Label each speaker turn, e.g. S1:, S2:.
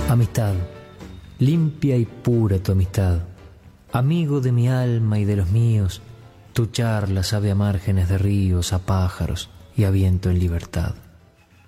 S1: Amistad, limpia y pura tu amistad, amigo de mi alma y de los míos, tu charla sabe a márgenes de ríos, a pájaros y a viento en libertad.